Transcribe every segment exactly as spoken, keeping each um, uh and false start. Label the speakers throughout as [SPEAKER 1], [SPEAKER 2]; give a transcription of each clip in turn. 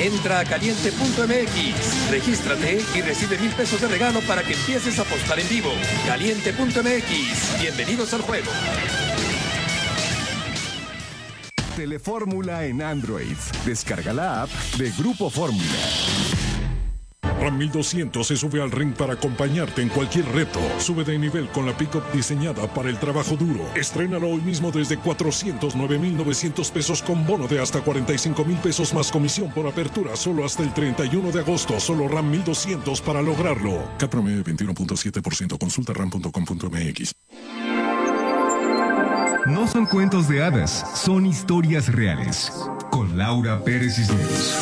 [SPEAKER 1] Entra a caliente punto m x, regístrate y recibe mil pesos de regalo para que empieces a apostar en vivo. caliente punto m x, bienvenidos al juego.
[SPEAKER 2] Telefórmula en Android. Descarga la app de Grupo Fórmula.
[SPEAKER 3] Ram mil doscientos se sube al ring para acompañarte en cualquier reto. Sube de nivel con la pick-up diseñada para el trabajo duro. Estrénalo hoy mismo desde cuatrocientos nueve mil novecientos pesos con bono de hasta cuarenta y cinco mil pesos más comisión por apertura solo hasta el treinta y uno de agosto. Solo Ram mil doscientos para lograrlo. C A T promedio veintiuno punto siete por ciento. Consulta ram punto com punto m x.
[SPEAKER 2] No son cuentos de hadas, son historias reales. Con Laura Pérez Cisneros.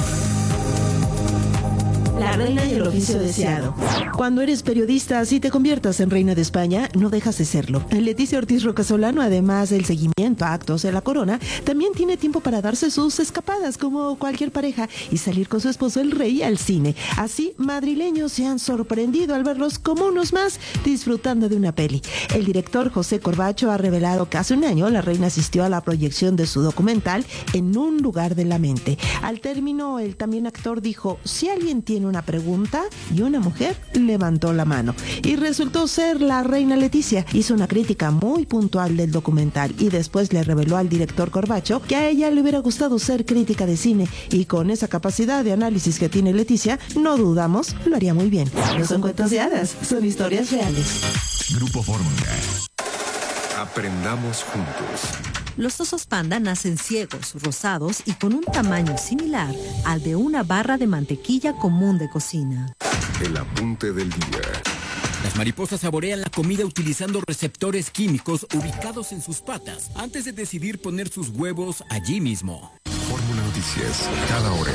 [SPEAKER 4] La reina y el oficio deseado. Cuando eres periodista, si te conviertas en reina de España, no dejas de serlo. Leticia Ortiz Rocasolano, además del seguimiento a actos de la corona, también tiene tiempo para darse sus escapadas como cualquier pareja y salir con su esposo el rey al cine. Así, madrileños se han sorprendido al verlos como unos más disfrutando de una peli. El director José Corbacho ha revelado que hace un año la reina asistió a la proyección de su documental En un lugar de la mente. Al término, el también actor dijo: si alguien tiene una pregunta, y una mujer levantó la mano. Y resultó ser la reina Leticia. Hizo una crítica muy puntual del documental y después le reveló al director Corbacho que a ella le hubiera gustado ser crítica de cine, y con esa capacidad de análisis que tiene Leticia, no dudamos, lo haría muy bien. No son cuentos de hadas, son historias reales.
[SPEAKER 2] Grupo Fórmula. Aprendamos juntos.
[SPEAKER 5] Los osos panda nacen ciegos, rosados y con un tamaño similar al de una barra de mantequilla común de cocina.
[SPEAKER 2] El apunte del día.
[SPEAKER 6] Las mariposas saborean la comida utilizando receptores químicos ubicados en sus patas antes de decidir poner sus huevos allí mismo.
[SPEAKER 2] Fórmula Noticias, cada hora.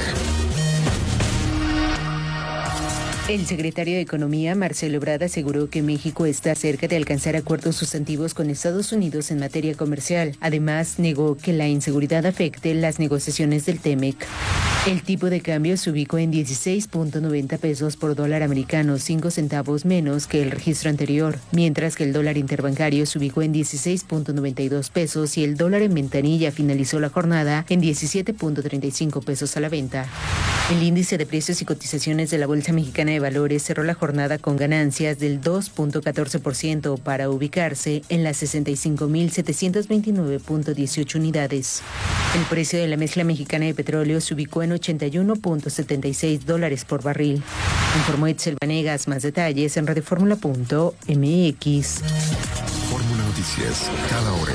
[SPEAKER 7] El secretario de Economía, Marcelo Ebrard, aseguró que México está cerca de alcanzar acuerdos sustantivos con Estados Unidos en materia comercial. Además, negó que la inseguridad afecte las negociaciones del T-MEC. El tipo de cambio se ubicó en dieciséis punto noventa pesos por dólar americano, cinco centavos menos que el registro anterior, mientras que el dólar interbancario se ubicó en dieciséis punto noventa y dos pesos y el dólar en ventanilla finalizó la jornada en diecisiete punto treinta y cinco pesos a la venta. El índice de precios y cotizaciones de la Bolsa Mexicana de Valores cerró la jornada con ganancias del dos punto catorce por ciento para ubicarse en las sesenta y cinco mil setecientos veintinueve punto dieciocho unidades. El precio de la mezcla mexicana de petróleo se ubicó en ochenta y uno punto setenta y seis dólares por barril. Informó Itzel Vanegas. Más detalles en radioformula punto m x.
[SPEAKER 2] Fórmula Noticias, cada hora.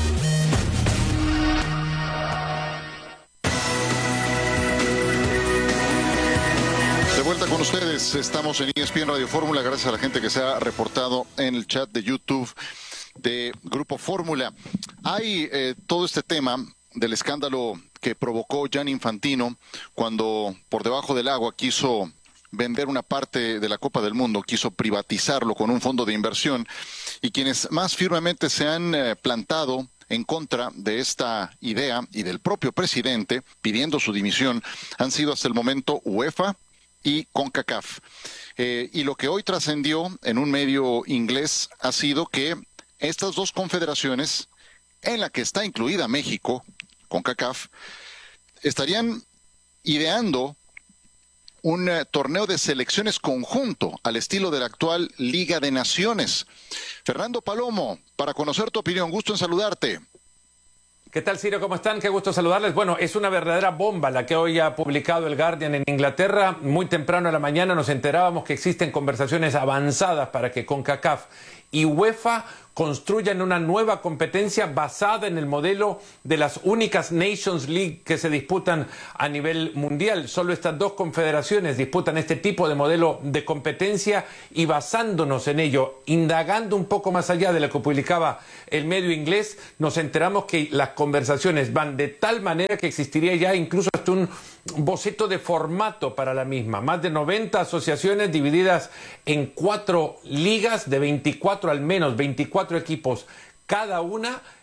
[SPEAKER 8] De vuelta con ustedes, estamos en E S P N Radio Fórmula, gracias a la gente que se ha reportado en el chat de YouTube de Grupo Fórmula. Hay eh, todo este tema del escándalo que provocó Gianni Infantino cuando por debajo del agua quiso vender una parte de la Copa del Mundo, quiso privatizarlo con un fondo de inversión, y quienes más firmemente se han eh, plantado en contra de esta idea y del propio presidente pidiendo su dimisión han sido hasta el momento UEFA y CONCACAF. Eh, y lo que hoy trascendió en un medio inglés ha sido que estas dos confederaciones, en la que está incluida México, CONCACAF, estarían ideando un eh, torneo de selecciones conjunto al estilo de la actual Liga de Naciones. Fernando Palomo, para conocer tu opinión, gusto en saludarte.
[SPEAKER 9] ¿Qué tal, Ciro? ¿Cómo están? Qué gusto saludarles. Bueno, es una verdadera bomba la que hoy ha publicado el Guardian en Inglaterra. Muy temprano a la mañana nos enterábamos que existen conversaciones avanzadas para que CONCACAF y UEFA construyan una nueva competencia basada en el modelo de las únicas Nations League que se disputan a nivel mundial. Solo estas dos confederaciones disputan este tipo de modelo de competencia, y basándonos en ello, indagando un poco más allá de lo que publicaba el medio inglés, nos enteramos que las conversaciones van de tal manera que existiría ya incluso hasta un boceto de formato para la misma. Más de noventa asociaciones divididas en cuatro ligas de veinticuatro, al menos veinticuatro equipos cada una,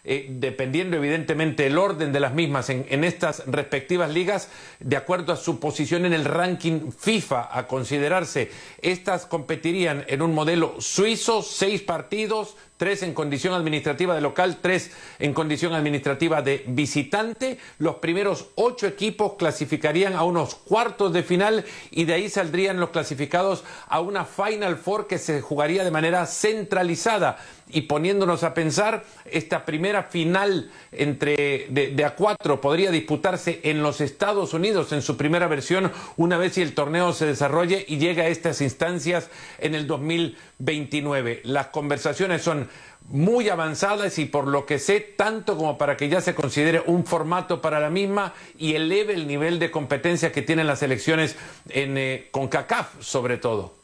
[SPEAKER 9] eh, dependiendo evidentemente el orden de las mismas en, en estas respectivas ligas, de acuerdo a su posición en el ranking FIFA a considerarse. Estas competirían en un modelo suizo, seis partidos, tres en condición administrativa de local, tres en condición administrativa de visitante. Los primeros ocho equipos clasificarían a unos cuartos de final y de ahí saldrían los clasificados a una Final Four que se jugaría de manera centralizada. Y poniéndonos a pensar, esta primera final entre de, de a cuatro podría disputarse en los Estados Unidos en su primera versión, una vez si el torneo se desarrolle y llega a estas instancias en el dos mil veintinueve. Las conversaciones son muy avanzadas y por lo que sé, tanto como para que ya se considere un formato para la misma y eleve el nivel de competencia que tienen las selecciones en eh, CONCACAF sobre todo.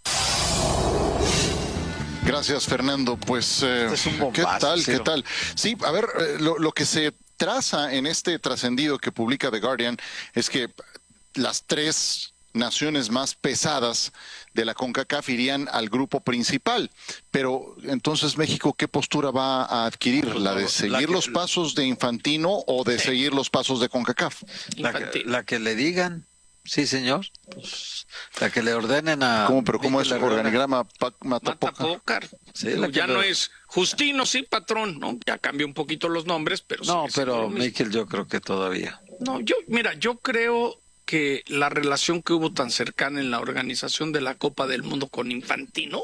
[SPEAKER 8] Gracias, Fernando. Pues, eh,
[SPEAKER 10] es un bombazo,
[SPEAKER 8] ¿qué tal?
[SPEAKER 10] Ciro.
[SPEAKER 8] ¿Qué tal? Sí, a ver, eh, lo, lo que se traza en este trascendido que publica The Guardian es que las tres naciones más pesadas de la CONCACAF irían al grupo principal. Pero entonces México, ¿qué postura va a adquirir? ¿La de seguir que, los pasos de Infantino o de sí. seguir los pasos de CONCACAF?
[SPEAKER 10] La que, la que le digan. Sí, señor. Pues, la que le ordenen a...
[SPEAKER 8] ¿Cómo? ¿Pero cómo es el organigrama
[SPEAKER 11] Matapócar? Sí, ya no le... es Justino, sí, patrón, ¿no? Ya cambió un poquito los nombres, pero...
[SPEAKER 10] No, pero Mikel yo creo que todavía.
[SPEAKER 11] No, yo, mira, yo creo que la relación que hubo tan cercana en la organización de la Copa del Mundo con Infantino...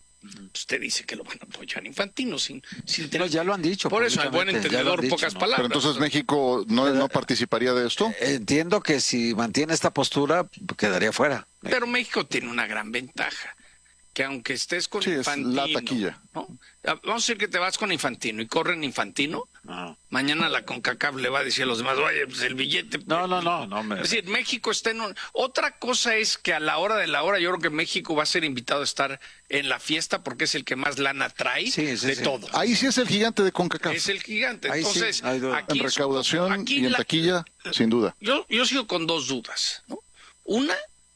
[SPEAKER 11] Usted dice que lo van a apoyar Infantino sin, sin tener...
[SPEAKER 10] No, ya lo han dicho.
[SPEAKER 11] Por eso, hay buen entendedor, dicho, pocas
[SPEAKER 10] ¿no?
[SPEAKER 11] palabras.
[SPEAKER 8] Pero entonces México no, no participaría de esto.
[SPEAKER 10] Entiendo que si mantiene esta postura, quedaría fuera.
[SPEAKER 11] Pero México tiene una gran ventaja, que aunque estés con
[SPEAKER 8] sí,
[SPEAKER 11] Infantino...
[SPEAKER 8] es la taquilla.
[SPEAKER 11] ¿no? Vamos a decir que te vas con Infantino y corren Infantino, no. Mañana la CONCACAF le va a decir a los demás, oye, pues el billete...
[SPEAKER 10] No, no, no. no me...
[SPEAKER 11] Es decir, México está en un... Otra cosa es que a la hora de la hora yo creo que México va a ser invitado a estar en la fiesta porque es el que más lana trae sí, sí, de sí. todo.
[SPEAKER 8] Ahí sí es el gigante de CONCACAF.
[SPEAKER 11] Es el gigante.
[SPEAKER 8] Ahí
[SPEAKER 11] Entonces,
[SPEAKER 8] sí, aquí en recaudación
[SPEAKER 11] aquí
[SPEAKER 8] y en
[SPEAKER 11] la...
[SPEAKER 8] taquilla, sin duda.
[SPEAKER 11] Yo, yo sigo con dos dudas, ¿no? Una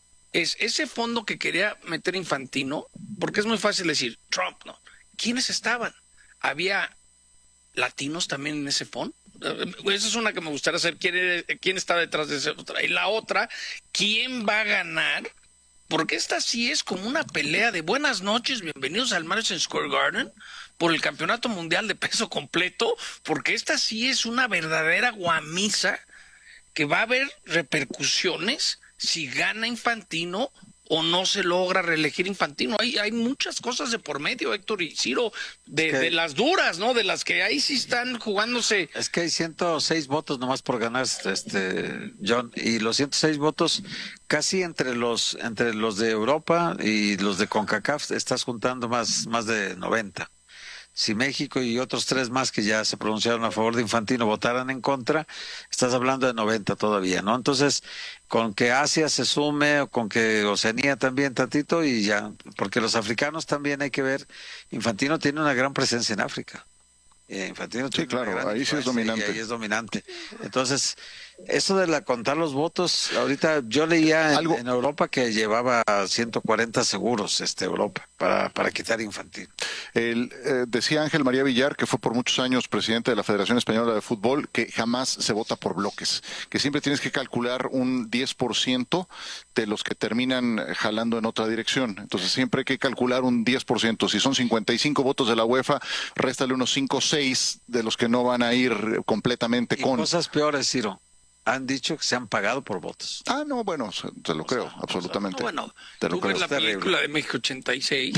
[SPEAKER 11] es ese fondo que quería meter Infantino, porque es muy fácil decir, Trump, ¿no? ¿Quiénes estaban? ¿Había latinos también en ese fondo? Esa es una que me gustaría saber quién, quién está detrás de esa otra. Y la otra, ¿quién va a ganar? Porque esta sí es como una pelea de buenas noches, bienvenidos al Madison Square Garden, por el campeonato mundial de peso completo, porque esta sí es una verdadera guamisa que va a haber repercusiones si gana Infantino o no se logra reelegir Infantino. Hay, hay muchas cosas de por medio, Héctor y Ciro, de,
[SPEAKER 10] es que,
[SPEAKER 11] de las duras, ¿no? De las que ahí sí están jugándose.
[SPEAKER 10] Es que hay ciento seis votos nomás por ganar, este John, y los ciento seis votos casi entre los entre los de Europa y los de CONCACAF estás juntando más, más de noventa. Si México y otros tres más que ya se pronunciaron a favor de Infantino votaran en contra, estás hablando de noventa todavía, ¿no? Entonces, con que Asia se sume o con que Oceanía también tantito y ya, porque los africanos también hay que ver, Infantino tiene una gran presencia en África. Eh, Infantino
[SPEAKER 8] sí, claro, ahí sí es dominante.
[SPEAKER 10] Ahí es dominante. Entonces, eso de la contar los votos, ahorita yo leía en, en Europa que llevaba ciento cuarenta seguros este Europa para, para quitar Infantino.
[SPEAKER 8] El, eh, decía Ángel María Villar, que fue por muchos años presidente de la Federación Española de Fútbol, que jamás se vota por bloques, que siempre tienes que calcular un diez por ciento de los que terminan jalando en otra dirección. Entonces siempre hay que calcular un diez por ciento. Si son cincuenta y cinco votos de la UEFA, réstale unos cinco o seis de los que no van a ir completamente
[SPEAKER 10] y
[SPEAKER 8] con...
[SPEAKER 10] cosas peores, Ciro. Han dicho que se han pagado por votos.
[SPEAKER 8] Ah, no, bueno, te lo creo, o sea, absolutamente.
[SPEAKER 11] O sea, no, bueno,
[SPEAKER 8] te lo
[SPEAKER 11] tú
[SPEAKER 8] creo.
[SPEAKER 11] ves la película de México ochenta y seis.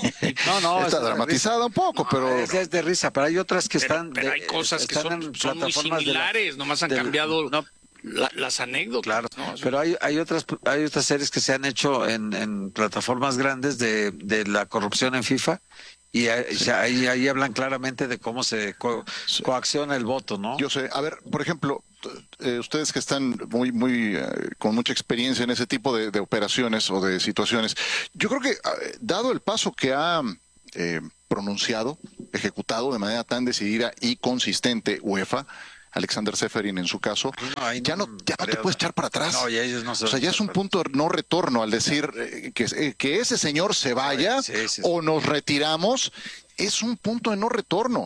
[SPEAKER 10] no, no.
[SPEAKER 8] Está dramatizada un poco,
[SPEAKER 10] no,
[SPEAKER 8] pero...
[SPEAKER 10] Es, es de risa, pero hay otras que
[SPEAKER 11] pero,
[SPEAKER 10] están...
[SPEAKER 11] Pero
[SPEAKER 10] de,
[SPEAKER 11] hay cosas que son, son muy similares,
[SPEAKER 10] la,
[SPEAKER 11] nomás han
[SPEAKER 10] de,
[SPEAKER 11] cambiado
[SPEAKER 10] no,
[SPEAKER 11] la, las anécdotas.
[SPEAKER 10] Claro,
[SPEAKER 11] ¿no?
[SPEAKER 10] pero hay, hay, otras, hay otras series que se han hecho en, en plataformas grandes de, de la corrupción en FIFA. Y ahí, sí. ahí, ahí hablan claramente de cómo se co sí. coacciona el voto, ¿no?
[SPEAKER 8] Yo sé, a ver, por ejemplo, eh, ustedes que están muy, muy, eh, con mucha experiencia en ese tipo de, de operaciones o de situaciones, yo creo que, eh, dado el paso que ha eh, pronunciado, ejecutado de manera tan decidida y consistente UEFA, Alexander Seferin en su caso, no, ya no ya no te puedes echar para atrás.
[SPEAKER 10] No, ya ellos no se
[SPEAKER 8] o sea, ya es un punto de no retorno al decir eh, que, eh, que ese señor se vaya sí, sí, sí. o nos retiramos, es un punto de no retorno.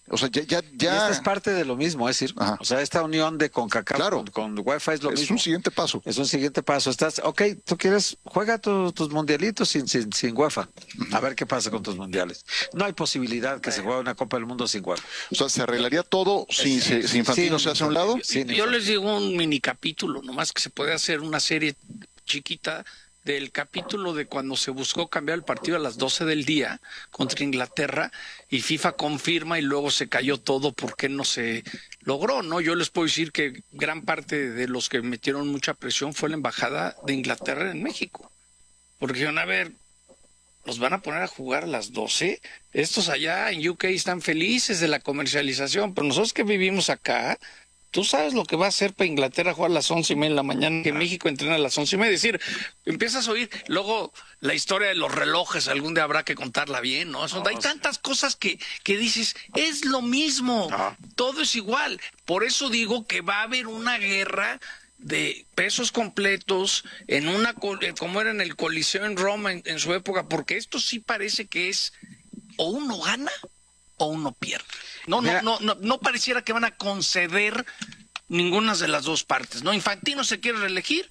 [SPEAKER 8] O sea, ya, ya, ya...
[SPEAKER 10] Y esta es parte de lo mismo, es decir, Ajá. o sea, esta unión de CONCACAF
[SPEAKER 8] claro.
[SPEAKER 10] con, con UEFA es lo
[SPEAKER 8] es
[SPEAKER 10] mismo.
[SPEAKER 8] Es un siguiente paso.
[SPEAKER 10] Es un siguiente paso. Estás, ok, tú quieres, juega tu, tus mundialitos sin, sin, sin UEFA. A ver qué pasa con tus mundiales. No hay posibilidad que se juegue una Copa del Mundo sin UEFA.
[SPEAKER 8] O sea, ¿se arreglaría todo si, si, si Infantino sí, se hace a un lado?
[SPEAKER 11] Sí, yo les digo un mini capítulo, nomás que se puede hacer una serie chiquita del capítulo de cuando se buscó cambiar el partido a las doce del día contra Inglaterra y FIFA confirma y luego se cayó todo porque no se logró, ¿no? Yo les puedo decir que gran parte de los que metieron mucha presión fue la embajada de Inglaterra en México. Porque dijeron, a ver, ¿nos van a poner a jugar a las doce? Estos allá en U K están felices de la comercialización, pero nosotros que vivimos acá, tú sabes lo que va a hacer para Inglaterra jugar a las once y media de la mañana, que México entrena a las once y media. Es decir, empiezas a oír, luego la historia de los relojes, algún día habrá que contarla bien, ¿no? Eso, no hay tantas cosas que, que dices, es lo mismo, no. todo es igual. Por eso digo que va a haber una guerra de pesos completos en una, como era en el Coliseo en Roma en, en su época, porque esto sí parece que es o uno gana o uno pierde. No, no, no, no, no pareciera que van a conceder ninguna de las dos partes, ¿no? Infantino se quiere reelegir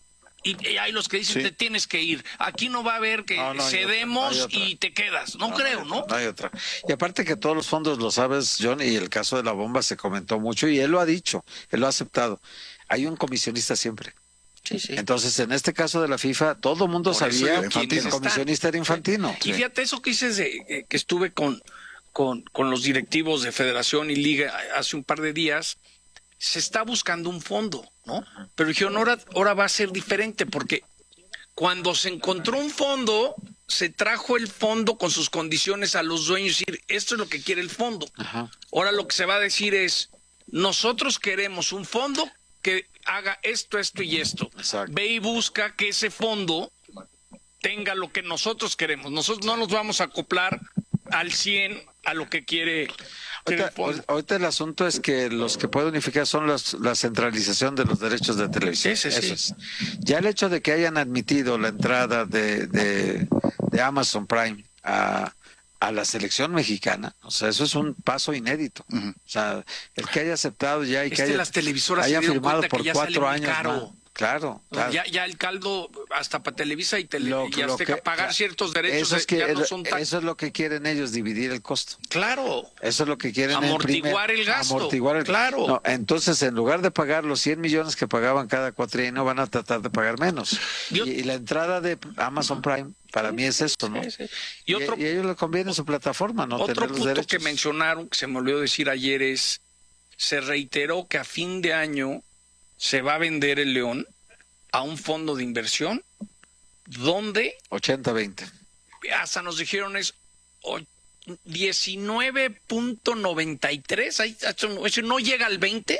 [SPEAKER 11] y, y hay los que dicen sí. te tienes que ir. Aquí no va a haber que no, no cedemos otra, no y te quedas. No, no creo, ¿no?
[SPEAKER 10] No hay otra. Y aparte que todos los fondos lo sabes, John, y el caso de la bomba se comentó mucho y él lo ha dicho, él lo ha aceptado. Hay un comisionista siempre.
[SPEAKER 11] Sí, sí.
[SPEAKER 10] Entonces, en este caso de la FIFA, todo el mundo Por sabía que el comisionista era Infantino.
[SPEAKER 11] Sí. Y fíjate eso que dices de que estuve con Con, con los directivos de Federación y Liga hace un par de días, se está buscando un fondo, ¿no? Pero dijeron, ahora, ahora va a ser diferente, porque cuando se encontró un fondo, se trajo el fondo con sus condiciones a los dueños y decir, esto es lo que quiere el fondo. Ajá. Ahora lo que se va a decir es, nosotros queremos un fondo que haga esto, esto y esto. Exacto. Ve y busca que ese fondo tenga lo que nosotros queremos. Nosotros no nos vamos a acoplar al cien a lo que quiere.
[SPEAKER 10] Ahorita, el ahorita el asunto es que los que pueden unificar son los, la centralización de los derechos de televisión.
[SPEAKER 11] Sí, sí, sí.
[SPEAKER 10] Eso es. Ya el hecho de que hayan admitido la entrada de, de, de Amazon Prime a, a la selección mexicana, o sea, eso es un paso inédito. Uh-huh. O sea, el que haya aceptado ya y
[SPEAKER 11] este
[SPEAKER 10] que haya,
[SPEAKER 11] las televisoras
[SPEAKER 10] haya
[SPEAKER 11] se
[SPEAKER 10] firmado
[SPEAKER 11] que
[SPEAKER 10] por
[SPEAKER 11] ya
[SPEAKER 10] cuatro años
[SPEAKER 11] caro.
[SPEAKER 10] Más. Claro, claro.
[SPEAKER 11] Ya, ya el caldo hasta para Televisa y, tele,
[SPEAKER 10] lo,
[SPEAKER 11] y Azteca
[SPEAKER 10] que,
[SPEAKER 11] pagar ciertos derechos
[SPEAKER 10] eso es que,
[SPEAKER 11] ya no son tan...
[SPEAKER 10] Eso es lo que quieren ellos, dividir el costo.
[SPEAKER 11] Claro.
[SPEAKER 10] Eso es lo que quieren.
[SPEAKER 11] Amortiguar el, primer, el gasto.
[SPEAKER 10] Amortiguar el...
[SPEAKER 11] Claro.
[SPEAKER 10] No, entonces, en lugar de pagar los cien millones que pagaban cada cuatrienio, van a tratar de pagar menos. Yo... Y, y la entrada de Amazon Prime, para mí es eso, ¿no?
[SPEAKER 11] Sí, sí. Y, otro,
[SPEAKER 10] y, y a ellos les conviene su plataforma, ¿no?
[SPEAKER 11] Otro
[SPEAKER 10] tener los
[SPEAKER 11] punto
[SPEAKER 10] derechos.
[SPEAKER 11] que mencionaron, que se me olvidó decir ayer, es, se reiteró que a fin de año se va a vender el León a un fondo de inversión donde
[SPEAKER 10] ochenta veinte.
[SPEAKER 11] Hasta nos dijeron es diecinueve punto noventa y tres, eso no llega al veinte,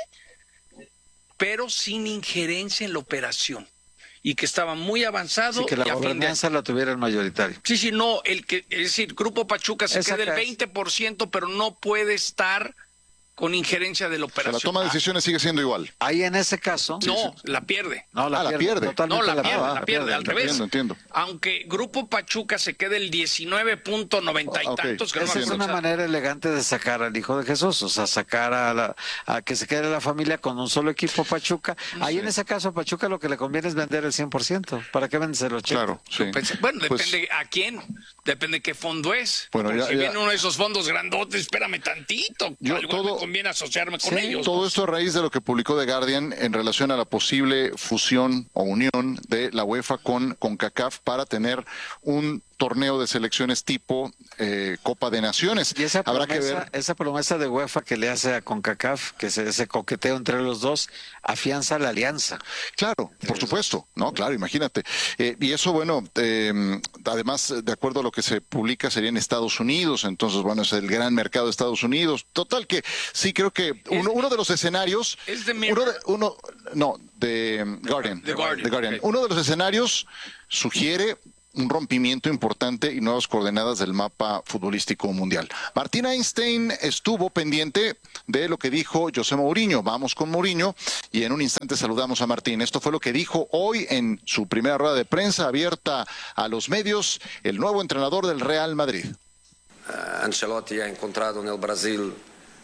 [SPEAKER 11] pero sin injerencia en la operación y que estaba muy avanzado.
[SPEAKER 10] Sí, que la gobernanza la tuviera el mayoritario.
[SPEAKER 11] Sí, sí, no, el que, es decir, Grupo Pachuca se
[SPEAKER 10] Esa
[SPEAKER 11] queda el veinte por ciento, pero no puede estar con injerencia de la operación.
[SPEAKER 8] O sea, la toma de decisiones sigue siendo igual.
[SPEAKER 10] Ahí en ese caso...
[SPEAKER 11] No, sí, sí. la pierde.
[SPEAKER 10] No, la,
[SPEAKER 8] ah,
[SPEAKER 10] pierde.
[SPEAKER 8] la pierde.
[SPEAKER 11] No, la,
[SPEAKER 10] la
[SPEAKER 11] pierde,
[SPEAKER 10] pierde,
[SPEAKER 11] la pierde, al revés.
[SPEAKER 8] Entiendo, entiendo.
[SPEAKER 11] Aunque Grupo Pachuca se quede el diecinueve punto noventa y
[SPEAKER 8] okay.
[SPEAKER 11] tantos. Que
[SPEAKER 10] Esa
[SPEAKER 11] no
[SPEAKER 10] es una manera elegante de sacar al Hijo de Jesús, o sea, sacar a, la, a que se quede la familia con un solo equipo Pachuca. No Ahí sé. En ese caso a Pachuca lo que le conviene es vender el cien por ciento. ¿Para qué vendes el ochenta por ciento?
[SPEAKER 8] Claro, sí.
[SPEAKER 11] Bueno,
[SPEAKER 8] pues,
[SPEAKER 11] depende a quién, depende qué fondo es.
[SPEAKER 8] Bueno, ya,
[SPEAKER 11] si
[SPEAKER 8] ya.
[SPEAKER 11] viene uno de esos fondos grandotes, espérame tantito.
[SPEAKER 8] Yo,
[SPEAKER 11] igual
[SPEAKER 8] todo,
[SPEAKER 11] me conviene asociarme con
[SPEAKER 8] sí,
[SPEAKER 11] ellos.
[SPEAKER 8] Todo
[SPEAKER 11] ¿no?
[SPEAKER 8] esto a raíz de lo que publicó The Guardian en relación a la posible fusión o unión de la UEFA con CONCACAF para tener un torneo de selecciones tipo eh, Copa de Naciones.
[SPEAKER 10] Y esa
[SPEAKER 8] Habrá
[SPEAKER 10] promesa,
[SPEAKER 8] que ver.
[SPEAKER 10] esa promesa de UEFA que le hace a CONCACAF, que se, ese coqueteo entre los dos, afianza la alianza.
[SPEAKER 8] Claro, por supuesto, no, claro, imagínate. Eh, y eso, bueno, eh, además, de acuerdo a lo que se publica, sería en Estados Unidos, entonces, bueno, es el gran mercado de Estados Unidos. Total que sí, creo que uno, uno de los escenarios...
[SPEAKER 11] Es de
[SPEAKER 8] uno, de, uno No, de Guardian.
[SPEAKER 11] The Guardian.
[SPEAKER 8] The Guardian.
[SPEAKER 11] Okay.
[SPEAKER 8] Uno de los escenarios sugiere un rompimiento importante y nuevas coordenadas del mapa futbolístico mundial. Martín Einstein estuvo pendiente de lo que dijo José Mourinho. Vamos con Mourinho y en un instante saludamos a Martín. Esto fue lo que dijo hoy en su primera rueda de prensa abierta a los medios el nuevo entrenador del Real Madrid.
[SPEAKER 12] Uh, Ancelotti ha encontrado en el Brasil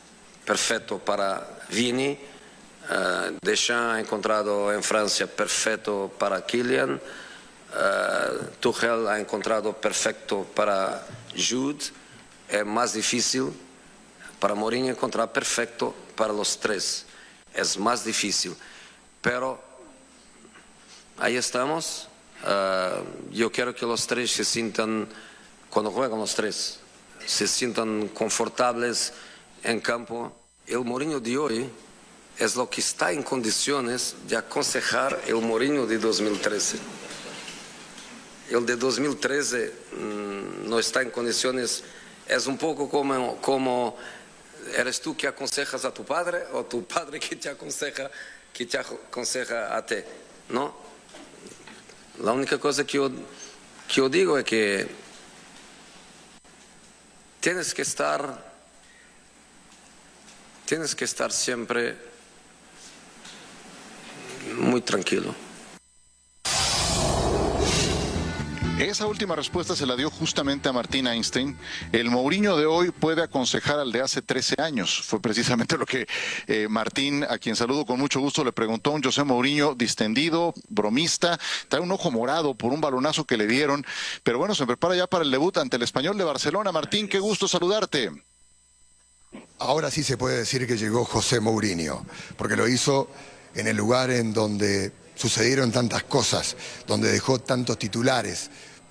[SPEAKER 12] perfecto para Vini, uh, Deschamps ha encontrado en Francia perfecto para Kylian, uh, Tuchel ha encontrado perfecto para Jude. Es más difícil para Mourinho encontrar perfecto para los tres, es más difícil, pero ahí estamos. Uh, yo quiero que los tres se sientan, cuando juegan los tres, se sientan confortables en campo. El Mourinho de hoy es lo que está en condiciones de aconsejar el Mourinho de dos mil trece. El de dos mil trece mmm, no está en condiciones, es un poco como, como eres tú que aconsejas a tu padre o tu padre que te aconseja, que te aconseja a ti, ¿no? La única cosa que yo, que yo digo es que tienes que estar, tienes que estar siempre muy tranquilo.
[SPEAKER 8] Esa última respuesta se la dio justamente a Martín Einstein. El Mourinho de hoy puede aconsejar al de hace trece años. Fue precisamente lo que eh, Martín, a quien saludo con mucho gusto, le preguntó a un José Mourinho distendido, bromista, trae un ojo morado por un balonazo que le dieron. Pero bueno, se prepara ya para el debut ante el Español de Barcelona. Martín, qué gusto saludarte.
[SPEAKER 13] Ahora sí se puede decir que llegó José Mourinho, porque lo hizo en el lugar en donde sucedieron tantas cosas, donde dejó tantos titulares,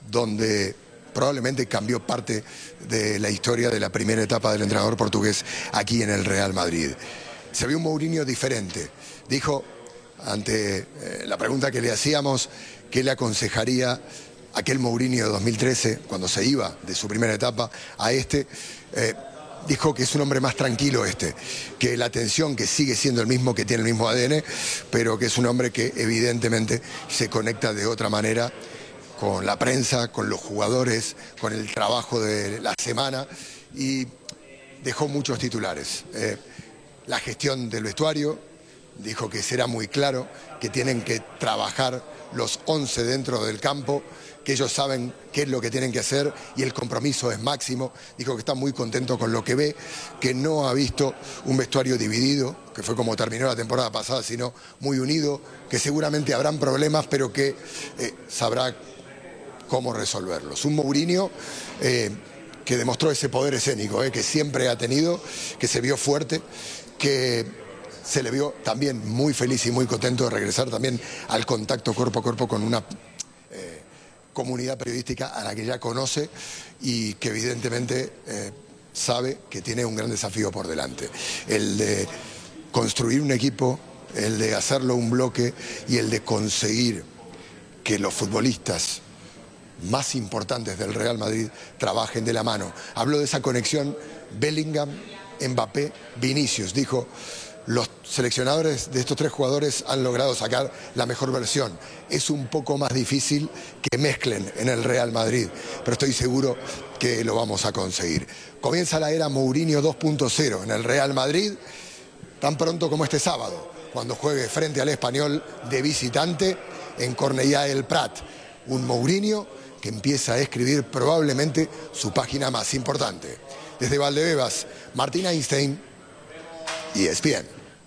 [SPEAKER 13] donde probablemente cambió parte de la historia de la primera etapa del entrenador portugués aquí en el Real Madrid. Se vio un Mourinho diferente. Dijo, ante eh, la pregunta que le hacíamos, ¿qué le aconsejaría aquel Mourinho de dos mil trece, cuando se iba de su primera etapa a este? Eh, dijo que es un hombre más tranquilo este, que la atención, que sigue siendo el mismo, que tiene el mismo A D N, pero que es un hombre que evidentemente se conecta de otra manera con la prensa, con los jugadores, con el trabajo de la semana, y dejó muchos titulares. Eh, la gestión del vestuario, dijo que será muy claro, que tienen que trabajar los once dentro del campo, que ellos saben qué es lo que tienen que hacer y el compromiso es máximo. Dijo que está muy contento con lo que ve, que no ha visto un vestuario dividido, que fue como terminó la temporada pasada, sino muy unido, que seguramente habrán problemas, pero que eh, sabrá cómo resolverlos. Un Mourinho eh, que demostró ese poder escénico eh, que siempre ha tenido, que se vio fuerte, que se le vio también muy feliz y muy contento de regresar también al contacto cuerpo a cuerpo con una eh, comunidad periodística a la que ya conoce y que evidentemente eh, sabe que tiene un gran desafío por delante. El de construir un equipo, el de hacerlo un bloque y el de conseguir que los futbolistas más importantes del Real Madrid trabajen de la mano. Habló de esa conexión Bellingham, Mbappé, Vinicius. Dijo, los seleccionadores de estos tres jugadores han logrado sacar la mejor versión. Es un poco más difícil que mezclen en el Real Madrid, pero estoy seguro que lo vamos a conseguir. Comienza la era Mourinho dos punto cero en el Real Madrid, tan pronto como este sábado, cuando juegue frente al Español de visitante en Cornellà el Prat. Un Mourinho que empieza a escribir probablemente su página más importante. Desde Valdebebas, Martín Einstein, E S P N.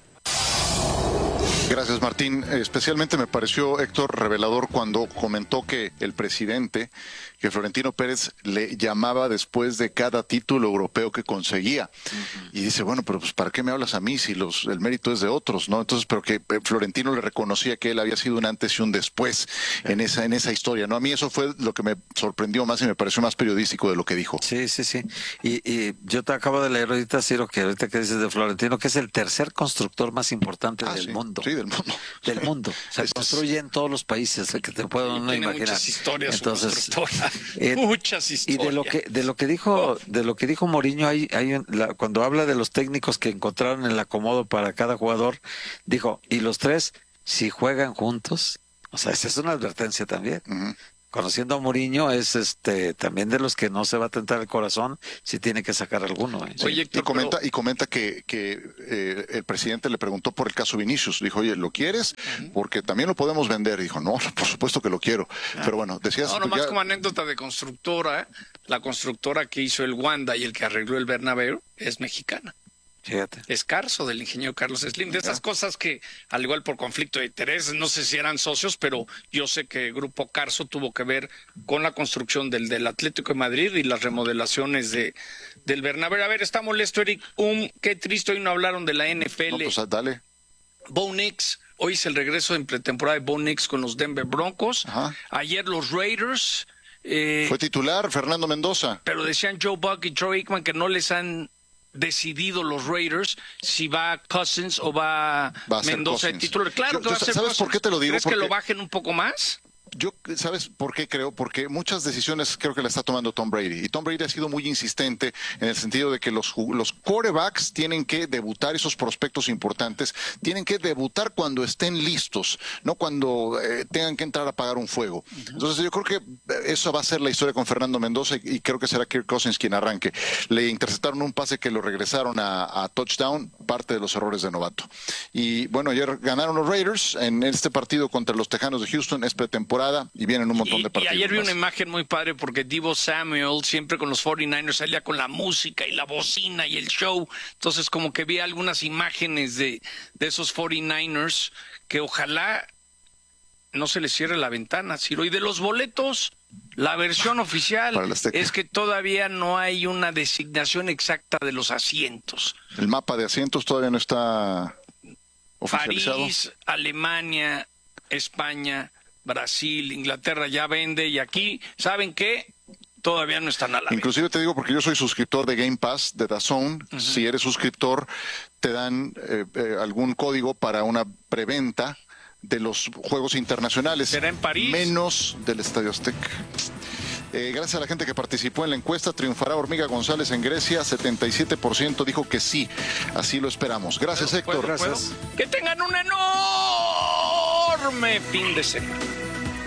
[SPEAKER 8] Gracias, Martín. Especialmente me pareció, Héctor, revelador cuando comentó que el presidente, que Florentino Pérez le llamaba después de cada título europeo que conseguía. Uh-huh. Y dice, bueno, pero pues ¿para qué me hablas a mí si los, el mérito es de otros, ¿no? Entonces, pero que Florentino le reconocía que él había sido un antes y un después en esa, en esa historia, ¿no? A mí eso fue lo que me sorprendió más y me pareció más periodístico de lo que dijo.
[SPEAKER 10] Sí, sí, sí. Y, y yo te acabo de leer ahorita, Ciro, que ahorita que dices de Florentino, que es el tercer constructor más importante ah, del
[SPEAKER 8] sí,
[SPEAKER 10] mundo.
[SPEAKER 8] Sí, del mundo.
[SPEAKER 10] Del mundo. O sea, construye en todos los países, que te puedo no imaginar.
[SPEAKER 11] Muchas historias.
[SPEAKER 10] Entonces,
[SPEAKER 11] eh, muchas historias.
[SPEAKER 10] Y de lo que de lo que dijo de lo que dijo Mourinho, hay, hay un, la, cuando habla de los técnicos que encontraron el acomodo para cada jugador, dijo, y los tres, si juegan juntos, o sea, esa es una advertencia también. Uh-huh. Conociendo a Mourinho, es este también de los que no se va a tentar el corazón si tiene que sacar alguno. ¿eh?
[SPEAKER 8] Oye, y comenta, y comenta que, que eh, el presidente le preguntó por el caso Vinicius. Dijo, oye, ¿lo quieres? Uh-huh. Porque también lo podemos vender. Dijo, no, por supuesto que lo quiero. Ah. Pero bueno, decías...
[SPEAKER 11] No, nomás
[SPEAKER 8] ya...
[SPEAKER 11] como anécdota de constructora, la constructora que hizo el Wanda y el que arregló el Bernabéu es mexicana.
[SPEAKER 10] Fíjate.
[SPEAKER 11] Escarzo, del ingeniero Carlos Slim, de esas cosas que, al igual por conflicto de interés, no sé si eran socios, pero yo sé que el Grupo Carso tuvo que ver con la construcción del, del Atlético de Madrid y las remodelaciones de, del Bernabéu. A ver, está molesto Eric, um, qué triste, hoy no hablaron de la N F L.
[SPEAKER 8] No, pues dale.
[SPEAKER 11] Bo Nix, hoy es el regreso en pretemporada de Bo Nix con los Denver Broncos.
[SPEAKER 8] Ajá.
[SPEAKER 11] Ayer los Raiders. Eh,
[SPEAKER 8] Fue titular Fernando Mendoza.
[SPEAKER 11] Pero decían Joe Buck y Troy Aikman que no les han decidido los Raiders si va Cousins o va,
[SPEAKER 8] va
[SPEAKER 11] Mendoza de titular. Claro
[SPEAKER 8] yo,
[SPEAKER 11] que va a ser
[SPEAKER 8] ¿Sabes
[SPEAKER 11] Cousins.
[SPEAKER 8] por qué te lo digo?
[SPEAKER 11] ¿Crees
[SPEAKER 8] Porque...
[SPEAKER 11] que lo bajen un poco más?
[SPEAKER 8] Yo, ¿sabes por qué creo? Porque muchas decisiones creo que la está tomando Tom Brady. Y Tom Brady ha sido muy insistente en el sentido de que los, los quarterbacks tienen que debutar, esos prospectos importantes, tienen que debutar cuando estén listos, no cuando eh, tengan que entrar a apagar un fuego. Entonces yo creo que eso va a ser la historia con Fernando Mendoza y, y creo que será Kirk Cousins quien arranque. Le interceptaron un pase que lo regresaron a, a touchdown, parte de los errores de novato. Y bueno, ayer ganaron los Raiders en este partido contra los Tejanos de Houston, es pretemporada. Y vienen un montón
[SPEAKER 11] y,
[SPEAKER 8] de partidos.
[SPEAKER 11] Y ayer vi
[SPEAKER 8] más.
[SPEAKER 11] una imagen muy padre porque Deebo Samuel siempre con los cuarenta y nueve ers salía con la música y la bocina y el show. Entonces como que vi algunas imágenes de, de esos cuarenta y nueve ers que ojalá no se les cierre la ventana, Ciro. Y de los boletos, la versión oficial es que todavía no hay una designación exacta de los asientos.
[SPEAKER 8] El mapa de asientos todavía no está oficializado.
[SPEAKER 11] París, Alemania, España, Brasil, Inglaterra ya vende y aquí, ¿saben qué? Todavía no están a la venta.
[SPEAKER 8] Inclusive te digo porque yo soy suscriptor de Game Pass, de D A Z N. Uh-huh. Si eres suscriptor, te dan eh, eh, algún código para una preventa de los juegos internacionales.
[SPEAKER 11] ¿Será en París?
[SPEAKER 8] Menos del Estadio Azteca. Eh, gracias a la gente que participó en la encuesta, triunfará Hormiga González en Grecia, setenta y siete por ciento dijo que sí, así lo esperamos. Gracias,
[SPEAKER 11] ¿Puedo,
[SPEAKER 8] Héctor.
[SPEAKER 11] ¿puedo,
[SPEAKER 8] Gracias.
[SPEAKER 11] ¿puedo? Que tengan un enorme fin de semana.